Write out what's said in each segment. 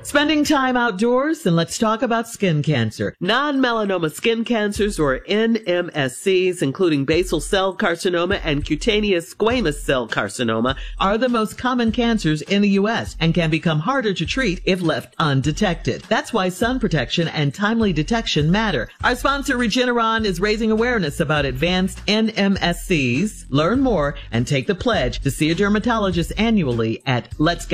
Spending time outdoors, and let's talk about skin cancer. Non-melanoma skin cancers, or NMSCs, including basal cell carcinoma and cutaneous squamous cell carcinoma, are the most common cancers in the U.S. and can become harder to treat if left undetected. That's why sun protection and timely detection matter. Our sponsor, Regeneron, is raising awareness about advanced NMSCs. Learn more and take the pledge to see a dermatologist annually at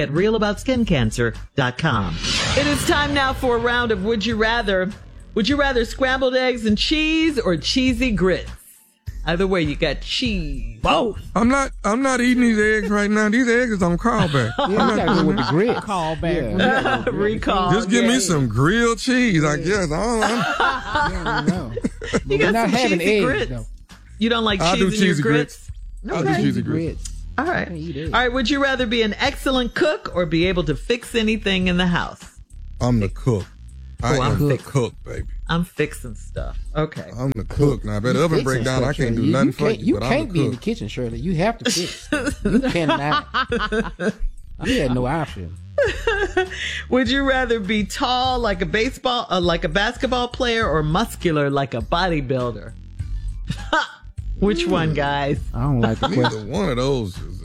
letsgetrealaboutSkinCancer.com. It is time now for a round of Would You Rather. Would you rather scrambled eggs and cheese or cheesy grits? Either way, you got cheese. Both. I'm not eating these eggs right now. These eggs is on callback. Yeah, you gotta go with the grits. Callback. Yeah. Recall. Just give me some grilled cheese, I guess. I don't know. You got not some having cheesy eggs, grits. though. You don't like I'll do cheese in your cheesy grits? I'll do cheesy grits. All right. All right. Would you rather be an excellent cook or be able to fix anything in the house? I'm the cook. I am the cook, baby. I'm fixing stuff. Okay. I'm the cook. Now, if that oven break down, I can't do nothing for you. You can't be in the kitchen, Shirley. You have to fix. You cannot. You had no option. Would you rather be tall like a basketball player, or muscular like a bodybuilder? Which one, guys? I don't like the Neither question. one of those is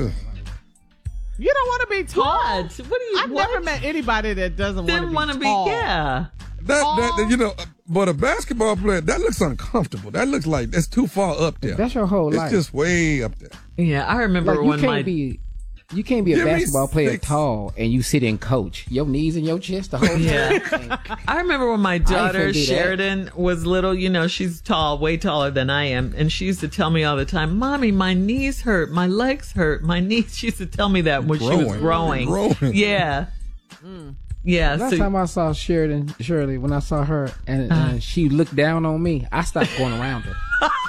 You don't want to be tall. What do you? I've never met anybody that doesn't want to be tall. Yeah. that but a basketball player, that looks uncomfortable. That looks like that's too far up there. That's your whole life. It's just way up there. Yeah, I remember when you can't be a Give me basketball player 6. tall and you sit in coach. Your knees in your chest the whole time. Yeah. I remember when my daughter do that. Sheridan was little, she's tall, way taller than I am. And she used to tell me all the time, Mommy, my knees hurt, my legs hurt, my knees. She used to tell me that when she was growing. Yeah. Yeah. Last time I saw Shirley, when I saw her and she looked down on me, I stopped going around her.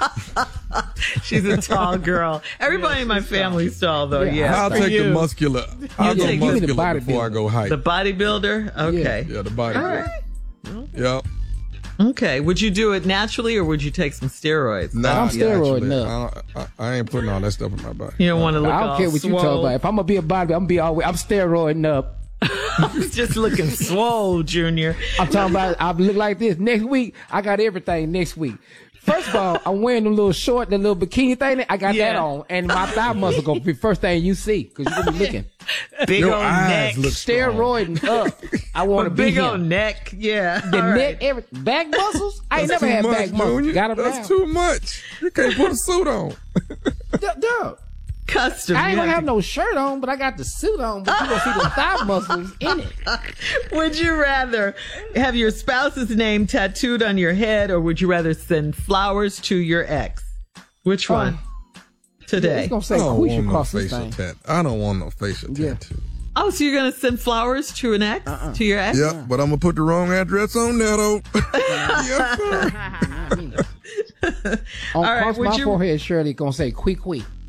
She's a tall girl. Everybody in my family's tall, though. Yeah. I'll take the muscular. I'll go take muscular the before I go height. The bodybuilder? Okay. Yeah, the bodybuilder. Right. Yep. Okay. Would you do it naturally or would you take some steroids? Nah, I'm steroiding actually, I ain't putting all that stuff in my body. You don't want to look I don't all care what you talk swole. about. If I'm gonna be a bodybuilder, I'm gonna be I'm steroiding up. Just looking swole, Junior. I'm talking about I look like this. Next week, I got everything next week. First of all, I'm wearing them little short, the little bikini thing. I got that on, and my thigh muscle gonna be first thing you see because you're gonna be looking. Big Your old eyes neck. look Steroiding up. I want to be Big him. old neck. Yeah. The All neck, right. back muscles. I ain't That's never too had much, back muscles. Junior. Got them That's now. too much. You can't put a suit on. Duh. Custom. I ain't You gonna have to- no shirt on, but I got the suit on. But you gonna see the thigh muscles in it. Would you rather have your spouse's name tattooed on your head, or would you rather send flowers to your ex? Which one? Today. It's gonna I say don't Quisha want no across this facial thing. tattoo. I don't want no facial Yeah. tattoo. Oh, so you're gonna send flowers to an ex? To your ex? Yep, but I'm gonna put the wrong address on there though. Yes, sir. On right, across would my you- forehead, Shirley gonna say "Quee."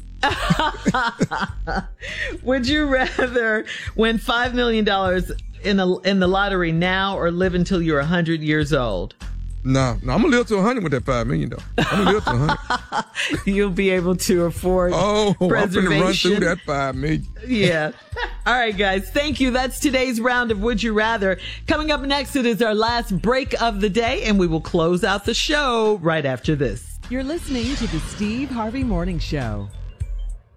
Would you rather win $5 million in the lottery now, or live until you're 100 years old? No, I'm gonna live to 100 with that $5 million though. I'm gonna live to 100. You'll be able to afford Oh, I'm preservation. gonna run through that $5 million. Yeah. All right, guys. Thank you. That's today's round of Would You Rather. Coming up next, it is our last break of the day, and we will close out the show right after this. You're listening to the Steve Harvey Morning Show.